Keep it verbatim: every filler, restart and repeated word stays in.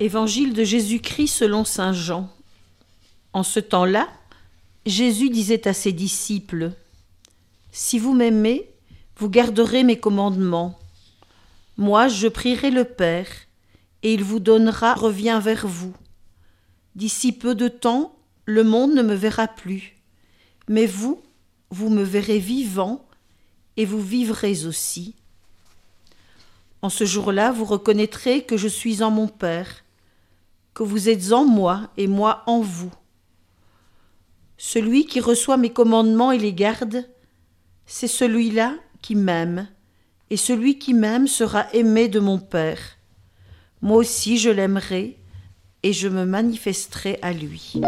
Évangile de Jésus-Christ selon saint Jean. En ce temps-là, Jésus disait à ses disciples : « Si vous m'aimez, vous garderez mes commandements. Moi, je prierai le Père, et il vous donnera revient vers vous. D'ici peu de temps, le monde ne me verra plus, mais vous, vous me verrez vivant, et vous vivrez aussi. En ce jour-là, vous reconnaîtrez que je suis en mon Père, que vous êtes en moi et moi en vous. Celui qui reçoit mes commandements et les garde, c'est celui-là qui m'aime, et celui qui m'aime sera aimé de mon Père. Moi aussi je l'aimerai, et je me manifesterai à lui. »